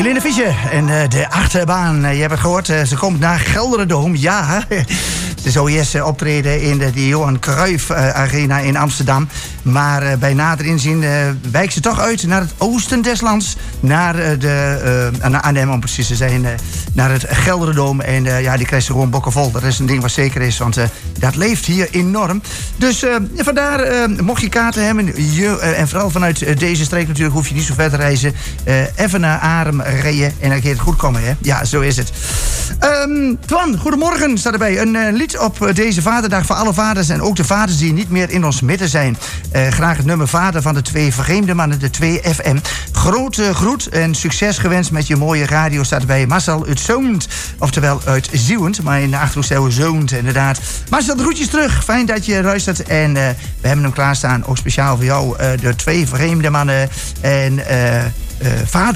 Helene Fischer en de achterbaan. Je hebt het gehoord, ze komt naar Gelderdoom. Ja, ze zou eerst optreden in de Johan Cruijff Arena in Amsterdam. Maar bij nader inzien wijkt ze toch uit naar het oosten des lands. Naar Arnhem, om precies te zijn. Naar het Gelderdoom. En ja, die krijgt ze gewoon bokkenvol. Dat is een ding wat zeker is, want dat leeft hier enorm. Dus vandaar, mocht je kaarten hebben... en vooral vanuit deze streek natuurlijk hoef je niet zo ver te reizen. Even naar Arem rijden en dan gaat het goed komen, hè? Ja, zo is het. Twan, goedemorgen, staat erbij. Een lied op deze vaderdag voor alle vaders... en ook de vaders die niet meer in ons midden zijn. Graag het nummer Vader van de 2 Vreemde Mannen, de 2 FM. Grote groet en succes gewenst met je mooie radio, staat erbij. Marcel uit Zoont, oftewel uit Zieuwend. Maar in de Achterhoekstijl Zoont, inderdaad. Marcel, de groetjes terug. Fijn dat je luistert. En we hebben hem klaarstaan, ook speciaal voor jou. De 2 Vreemde Mannen en Vader